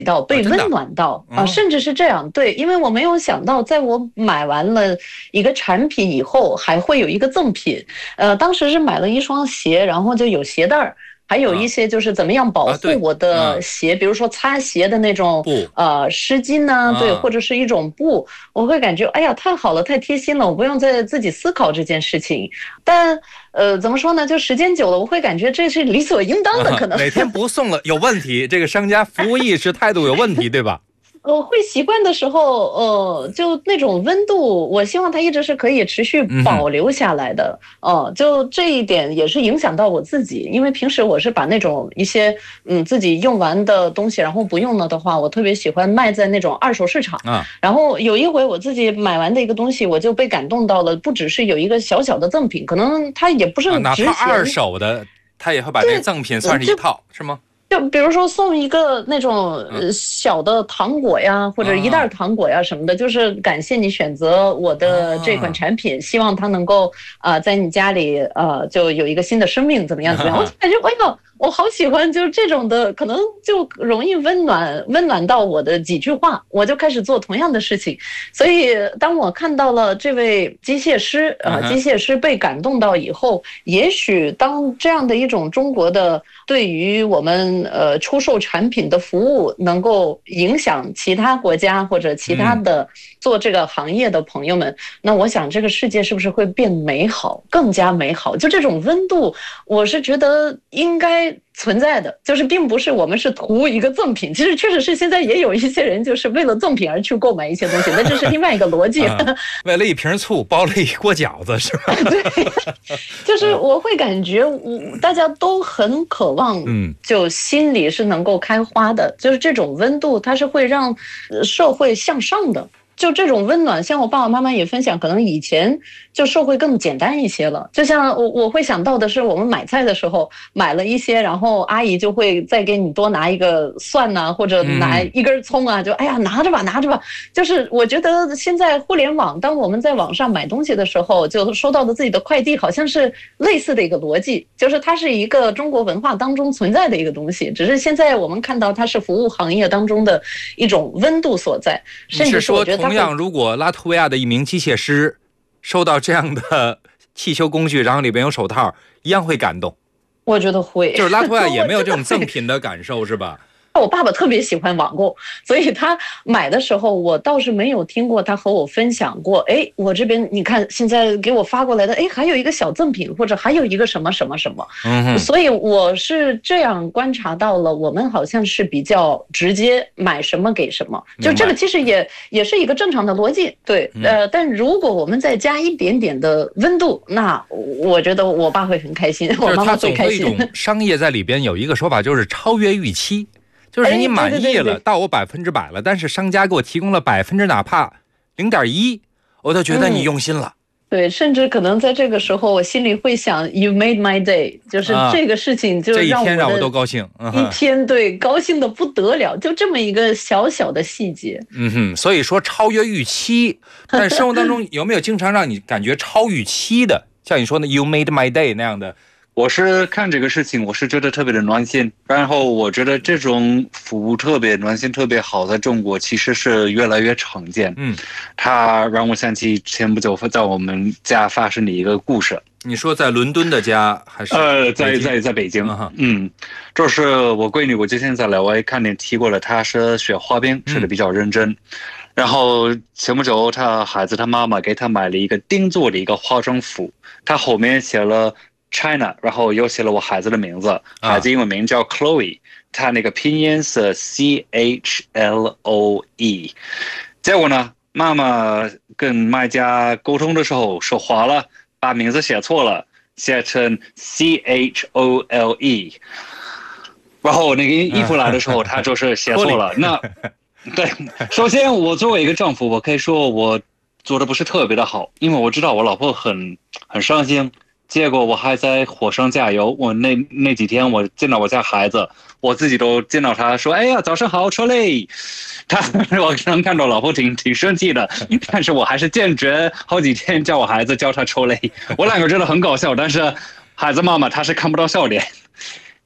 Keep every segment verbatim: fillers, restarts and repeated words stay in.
到被温暖到啊、呃，甚至是这样。对，因为我没有想到，在我买完了一个产品以后，还会有一个赠品。呃，当时是买了一双鞋，然后就有鞋带儿。还有一些就是怎么样保护我的鞋，啊啊、比如说擦鞋的那种呃湿巾呢、啊，对，或者是一种布，我会感觉哎呀太好了，太贴心了，我不用再自己思考这件事情。但呃怎么说呢，就时间久了，我会感觉这是理所应当的，可能、 啊、哪天不送了有问题，这个商家服务意识态度有问题，对吧？ 呃，会习惯的时候，呃，就那种温度，我希望它一直是可以持续保留下来的。哦、嗯呃，就这一点也是影响到我自己，因为平时我是把那种一些嗯自己用完的东西，然后不用了的话，我特别喜欢卖在那种二手市场。啊，然后有一回我自己买完的一个东西，我就被感动到了，不只是有一个小小的赠品，可能它也不是很值钱。 啊、哪怕二手的，他也会把这个赠品算是一套，是吗？ 就比如说送一个那种小的糖果呀，或者一袋糖果呀什么的，就是感谢你选择我的这款产品，希望它能够呃在你家里呃就有一个新的生命，怎么样怎么样？我感觉哎呦，我好喜欢，就是这种的，可能就容易温暖温暖到我的几句话，我就开始做同样的事情。所以当我看到了这位机械师啊、呃，机械师被感动到以后，也许当这样的一种中国的对于我们呃出售产品的服务能够影响其他国家或者其他的做这个行业的朋友们，嗯、那我想这个世界是不是会变美好，更加美好？就这种温度，我是觉得应该存在的，就是并不是我们是图一个赠品，其实确实是现在也有一些人就是为了赠品而去购买一些东西，那这是另外一个逻辑。啊、 为了一瓶醋包了一锅饺子是吧？ 对，就是我会感觉大家都很渴望，嗯，就心里是能够开花的，就是这种温度它是会让社会向上的。就这种温暖，像我爸爸妈妈也分享，可能以前就社会更简单一些了。就像我我会想到的是，我们买菜的时候买了一些，然后阿姨就会再给你多拿一个蒜呐、啊，或者拿一根葱啊，就哎呀拿着吧拿着吧。就是我觉得现在互联网，当我们在网上买东西的时候，就收到的自己的快递，好像是类似的一个逻辑，就是它是一个中国文化当中存在的一个东西，只是现在我们看到它是服务行业当中的一种温度所在，甚至是我觉得它。 同样，如果拉脱维亚的一名机械师收到这样的汽修工具，然后里边有手套，一样会感动。 我觉得会， 就是拉脱维亚也没有这种赠品的感受，是吧？ 我爸爸特别喜欢网购，所以他买的时候，我倒是没有听过他和我分享过。哎，我这边你看，现在给我发过来的，哎，还有一个小赠品，或者还有一个什么什么什么。嗯，所以我是这样观察到了，我们好像是比较直接，买什么给什么。就这个其实也也是一个正常的逻辑，对。呃，但如果我们再加一点点的温度，那我觉得我爸会很开心，我妈妈会开心。 就是它总会一种商业在里边有一个说法，就是超越预期。就是你满意了，哎、对对对对到我百分之百了，但是商家给我提供了百分之哪怕零点一，我都觉得你用心了、嗯。 对，甚至可能在这个时候，我心里会想 ，You made my day， 就是这个事情就让我、啊、 这一天让我都高兴， 嗯、一天对高兴的不得了，就这么一个小小的细节。 嗯哼，所以说超越预期，但生活当中有没有经常让你感觉超预期的，像你说的 You made my day 那样的？ 我是看这个事情，我是觉得特别的暖心，然后我觉得这种服务特别暖心特别好，在中国其实是越来越常见。嗯，它让我想起前不久在我们家发生的一个故事。 你说在伦敦的家还是？ 呃，在在在北京。嗯, 嗯，就是我闺女，我之前在来我也看见提过了，她是学滑冰，学的比较认真。嗯，然后前不久她孩子她妈妈给她买了一个定做的一个化妆服，她后面写了China， 然后又写了我孩子的名字，孩子英文名叫 Chloe， 他那个拼音是 C H L O E。结果呢，妈妈跟卖家沟通的时候说话了，把名字写错了，写成 C H O L E。然后那个衣服来的时候，他就是写错了。那对，首先我作为一个丈夫，我可以说我做的不是特别的好，因为我知道我老婆很很伤心。结果我还在火上加油，我那那几天我见到我家孩子，我自己都见到他说：“哎呀，早上好，车嘞。”他我能看到老婆挺挺生气的，但是我还是坚决好几天叫我孩子叫他车嘞。我两个真的很搞笑，但是孩子妈妈她是看不到笑点。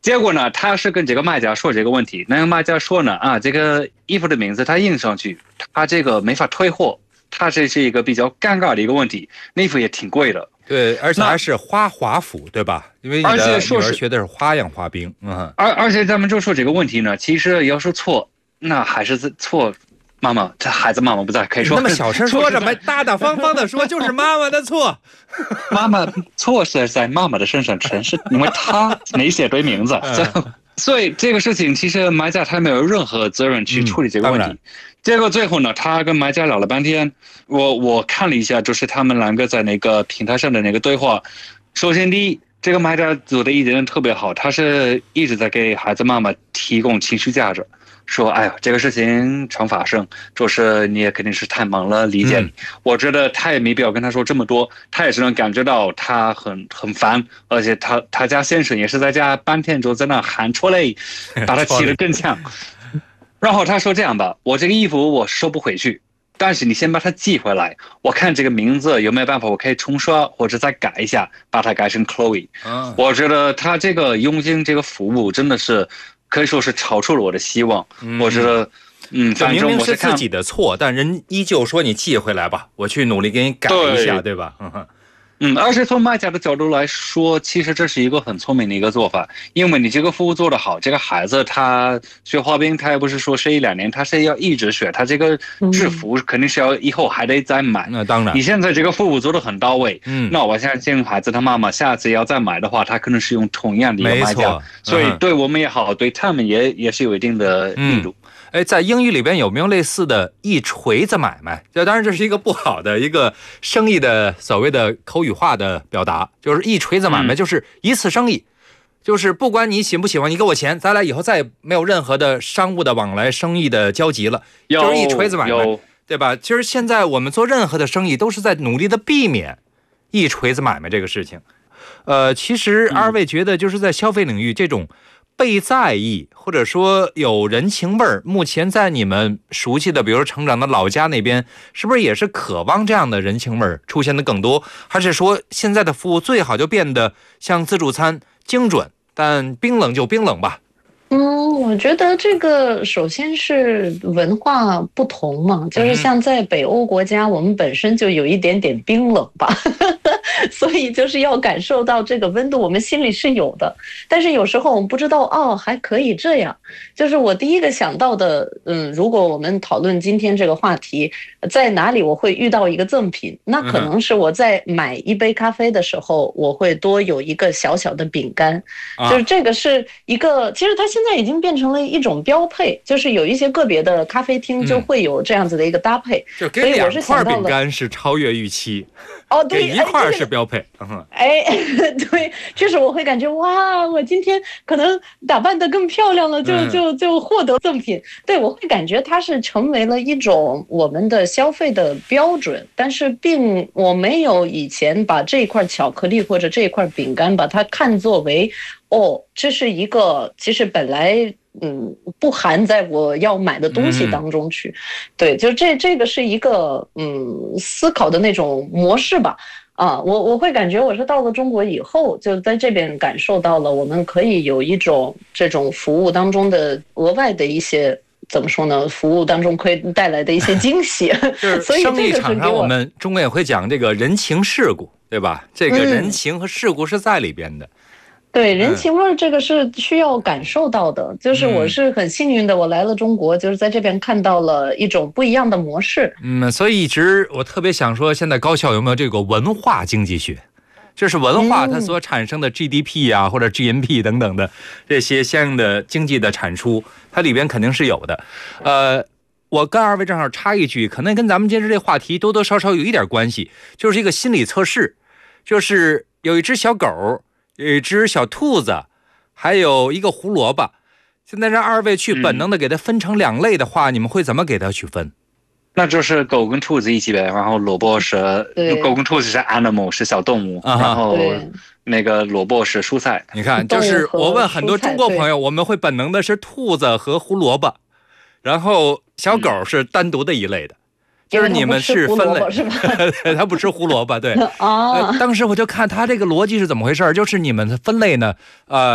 结果呢，他是跟这个卖家说这个问题，那个卖家说呢，啊，这个衣服的名字他印上去，他这个没法退货，他这是一个比较尴尬的一个问题，那衣服也挺贵的。 对，而且还是花滑服，对吧？因为你的女儿学的是花样滑冰，嗯， 而而且咱们就说这个问题呢，其实要是错，那还是错。妈妈，这孩子妈妈不在，可以说那么小声说着，没大大方方的说，就是妈妈的错。 妈妈错是在妈妈的身上承认，因为她没写对名字，嗯、所以这个事情其实买家他没有任何责任去处理这个问题。嗯、结果最后呢，他跟买家聊了半天，我我看了一下，就是他们两个在那个平台上的那个对话。首先，第一，这个买家做的一点特别好，他是一直在给孩子妈妈提供情绪价值。说，哎呀，这个事情常发生，就是你也肯定是太忙了，理解你。嗯、我觉得他也没必要跟他说这么多，他也是能感觉到他很很烦，而且他他家先生也是在家半天之后在那喊出来，把他气得更呛。然后他说这样吧，我这个衣服我收不回去，但是你先把它寄回来，我看这个名字有没有办法，我可以重刷或者再改一下，把它改成 Chloe。嗯、我觉得他这个用心这个服务真的是。可以说是超出了我的希望，嗯、我觉得，嗯， 这明明是自己的错，但人依旧说你寄回来吧，我去努力给你改一下， 对, 对吧？ 嗯，而且从卖家的角度来说，其实这是一个很聪明的一个做法，因为你这个服务做得好，这个孩子他学滑冰，他也不是说学一两年，他是要一直学，他这个制服肯定是要以后还得再买。 那、嗯、当然， 你现在这个服务做得很到位，嗯，那我相信孩子他妈妈下次要再买的话，他可能是用同样的一个卖家，嗯、所以对我们也好，对他们也也是有一定的力度。 嗯哎，在英语里边有没有类似的一锤子买卖？这当然这是一个不好的一个生意的所谓的口语化的表达，就是一锤子买卖，就是一次生意，嗯、就是不管你喜不喜欢，你给我钱，咱俩以后再也没有任何的商务的往来、生意的交集了，就是一锤子买卖，对吧？其实现在我们做任何的生意都是在努力的避免一锤子买卖这个事情。呃，其实二位觉得就是在消费领域这种被在意或者说有人情味儿，目前在你们熟悉的比如成长的老家那边，是不是也是渴望这样的人情味儿出现的更多？还是说现在的服务最好就变得像自助餐精准，但冰冷就冰冷吧？ 嗯，我觉得这个首先是文化不同嘛，就是像在北欧国家，我们本身就有一点点冰冷吧，所以就是要感受到这个温度，我们心里是有的。但是有时候我们不知道，哦，还可以这样。就是我第一个想到的，嗯，如果我们讨论今天这个话题，在哪里我会遇到一个赠品，那可能是我在买一杯咖啡的时候，我会多有一个小小的饼干，就是这个是一个，其实它现在已经变成了一种标配，就是有一些个别的咖啡厅就会有这样子的一个搭配。 就给两块饼干是超越预期。 哦，对， 一块是标配。 哎，对，就是我会感觉哇，我今天可能打扮得更漂亮了，就就就获得赠品。对，我会感觉它是成为了一种我们的消费的标准，但是并我没有以前把这一块巧克力或者这一块饼干把它看作为哦，这是一个其实本来嗯不含在我要买的东西当中去。嗯、对，就这这个是一个嗯思考的那种模式吧。啊，我我会感觉我是到了中国以后，就在这边感受到了，我们可以有一种这种服务当中的额外的一些怎么说呢？服务当中可以带来的一些惊喜。 就是生意场上我们中国也会讲这个人情世故，对吧？这个人情和世故是在里边的。 嗯对，人情味这个是需要感受到的，嗯、就是我是很幸运的，我来了中国，就是在这边看到了一种不一样的模式。 嗯，所以一直我特别想说，现在高校有没有这个文化经济学？就是文化它所产生的 G D P 啊，嗯、或者 G N P 等等的这些相应的经济的产出，它里边肯定是有的。呃，我跟二位正好插一句，可能跟咱们今日这话题多多少少有一点关系，就是一个心理测试，就是有一只小狗。有一只小兔子，还有一个胡萝卜。现在让二位去本能的给它分成两类的话，嗯、你们会怎么给它区分？ 那就是狗跟兔子一起呗，然后萝卜是狗跟兔子是 animal 是小动物，然后那个萝卜是蔬菜。 你看，就是我问很多中国朋友，我们会本能的是兔子和胡萝卜，然后小狗是单独的一类的。嗯就是你们是分类，他不吃胡萝卜，对。啊、呃，当时我就看他这个逻辑是怎么回事，就是你们的分类呢，呃，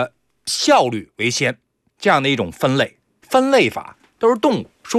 效率为先这样的一种分类分类法，都是动物。